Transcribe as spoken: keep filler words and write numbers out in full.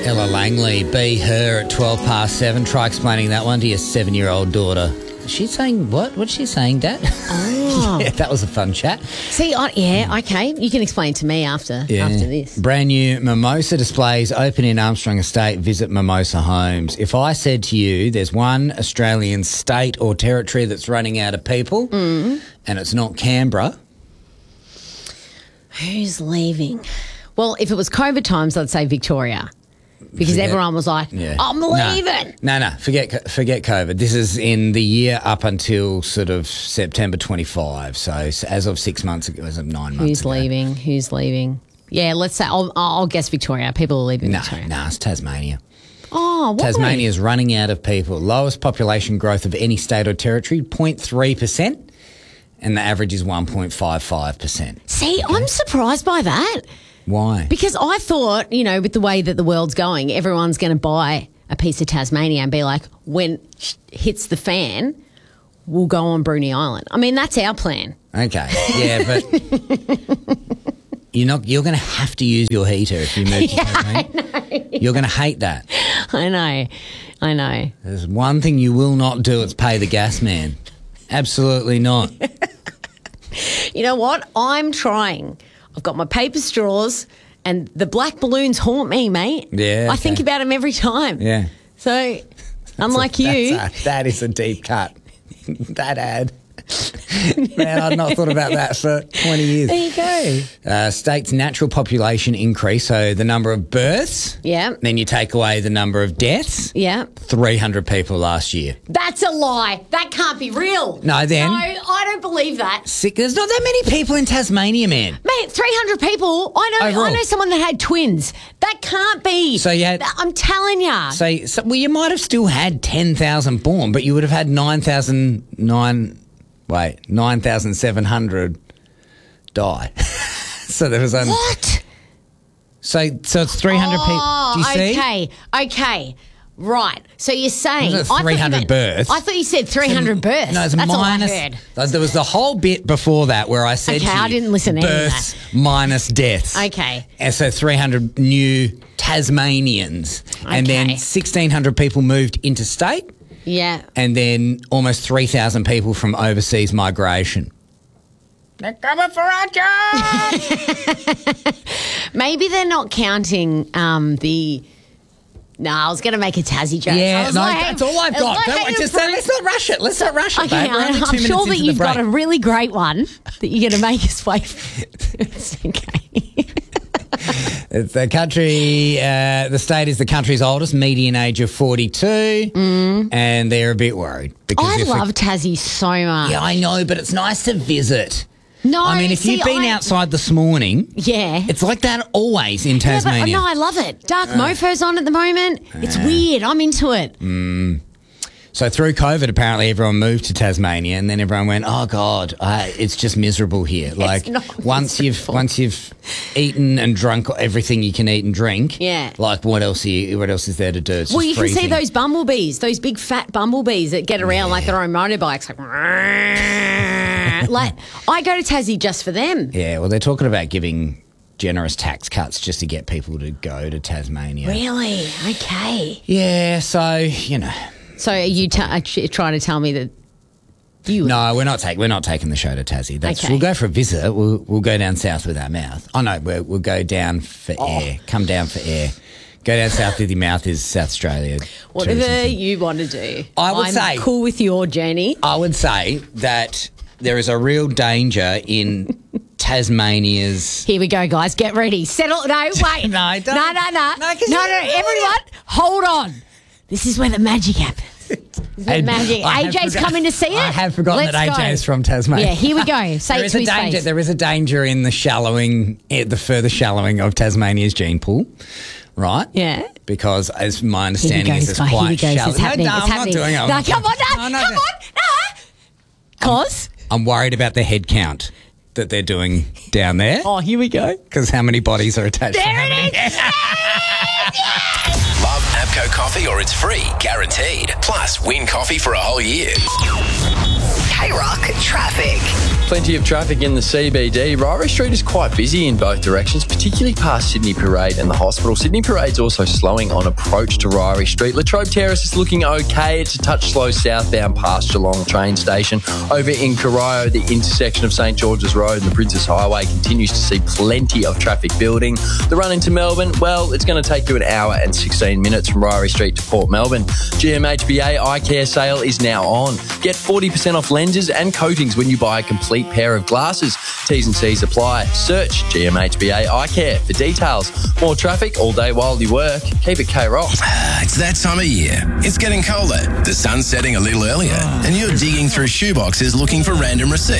Ella Langley, be her at twelve past seven. Try explaining that one to your seven-year-old daughter. She's saying what? What's she saying, Dad? Oh. Yeah, that was a fun chat. See, I, yeah, okay. You can explain to me after Yeah. after this. Brand new Mimosa displays open in Armstrong Estate. Visit Mimosa Homes. If I said to you there's one Australian state or territory that's running out of people Mm. and it's not Canberra, Who's leaving? Well, if it was COVID times, I'd say Victoria. Because Forget- everyone was like, yeah. I'm No. leaving. No, no, forget forget COVID. This is in the year up until sort of September twenty-five. So as of six months ago, as of nine months Who's ago. leaving? Who's leaving? Yeah, let's say, I'll, I'll guess Victoria. People are leaving No, Victoria. no, it's Tasmania. Oh, why? Tasmania is running out of people. Lowest population growth of any state or territory, zero point three percent, and the average is one point five five percent. See, I'm surprised by that. Why? Because I thought, you know, with the way that the world's going, everyone's going to buy a piece of Tasmania and be like, when it hits the fan, we'll go on Bruny Island. I mean, that's our plan. Okay, yeah, but you're not. You're going to have to use your heater if you move to Tasmania. You're going to hate that. I know. I know. There's one thing you will not do. It's pay the gas man. Absolutely not. You know what? I'm trying. I've got my paper straws and the black balloons haunt me, mate. Yeah, I think okay. about them every time. Yeah. So, unlike you. That's a, that is a deep cut. That ad. Man, I've not thought about that for twenty years. There you go. Uh, state's natural population increase, so the number of births. Yeah. Then you take away the number of deaths. Yeah. three hundred people last year. That's a lie. That can't be real. No, then- No, I don't believe that. Sick. There's not that many people in Tasmania, man. Mate, three hundred people. I know. Overall. I know someone that had twins. That can't be. So you had- I'm telling you. So, so well, you might have still had ten thousand born, but you would have had nine thousand nine. Wait, nine thousand seven hundred die. So there was only. What? So, so it's three hundred Oh, people. Do you see? okay, okay, right. So you're saying Wasn't it I thought you three hundred meant- births? I thought you said three hundred births. No, it's That's minus. all I heard. uh, There was the whole bit before that where I said Okay, to you, I didn't listen to any of births minus deaths. Okay. And so three hundred new Tasmanians. And Okay. then sixteen hundred people moved interstate. Yeah. And then almost three thousand people from overseas migration. They're coming for our jobs! Maybe they're not counting um, the. No, I was going to make a Tassie joke. I Yeah, was no, like, that's all I've it's got. like Don't hanging just fruit. say, let's not rush it. Let's not rush it, Okay, babe. We're only two I'm minutes sure that into you've the got a break. really great one that you're going to make us wait for. It's okay. It's the country, uh, the state is the country's oldest, median age of forty-two, and they're a bit worried. Because I if love it- Tassie so much. Yeah, I know, but it's nice to visit. No, I mean, if see, you've been I- outside this morning, Yeah. it's like that always in Yeah, but Tasmania. no, I love it. Dark Mofo's on at the moment. It's weird. I'm into it. So through COVID, apparently everyone moved to Tasmania, and then everyone went, "Oh God, uh, it's just miserable here." Like not once you've once you've eaten and drunk everything you can eat and drink, Yeah. Like what else? Are you, what else is there to do? It's Well, just you can see freezing. those bumblebees, those big fat bumblebees that get around like they're on motorbikes. Like, like I go to Tassie just for them. Yeah, well, they're talking about giving generous tax cuts just to get people to go to Tasmania. Really? Okay. Yeah, so you know, So are you t- are you trying to tell me that you? no, we're not taking we're not taking the show to Tassie. That's, Okay. We'll go for a visit. We'll we'll go down south with our mouth. Oh no, we'll, we'll go down for Oh. air. Come down for air. Go down south with your mouth is South Australia. Whatever tourism thing. you want to do. I would I'm say- cool with your journey. I would say that there is a real danger in Tasmania's. Here we go, guys. Get ready. Settle. No, wait. No, don't- No, no, no. No, 'cause no, you- no. Everyone, hold on. This is where the magic happens. This is where And magic. I have A J's forgot- coming to see it. I have forgotten Let's that go. A J is from Tasmania. Yeah, here we go. Say There it is to a his danger. face. There is a danger in the shallowing, eh, the further shallowing of Tasmania's gene pool, right? Yeah. Because, as my Here he understanding goes, is, it's guy. Here quite he goes. shallow. It's happening. No, it's I'm happening. not doing it. No, come on, no, No, no, come no. on, no. Cause I'm worried about the head count. that they're doing down there. Oh, here we go. Because how many bodies are attached There to how it many? is. Love APCO coffee or it's free, guaranteed. Plus, win coffee for a whole year. K-Rock traffic. Plenty of traffic in the C B D. Ryrie Street is quite busy in both directions, particularly past Sydney Parade and the hospital. Sydney Parade's also slowing on approach to Ryrie Street. Latrobe Terrace is looking okay. It's a touch slow southbound past Geelong train station. Over in Corio, the intersection of St George's Road and the Princess Highway continues to see plenty of traffic building. The run into Melbourne, well, it's going to take you an hour and sixteen minutes from Ryrie Street to Port Melbourne. G M H B A Eye Care sale is now on. Get forty percent off lenses and coatings when you buy a complete pair of glasses. T's and C's apply. Search G M H B A Eye Care for details. More traffic all day while you work. Keep it K-Rock. It's that time of year. It's getting colder. The sun's setting a little earlier, and you're digging through shoeboxes looking for random receipts.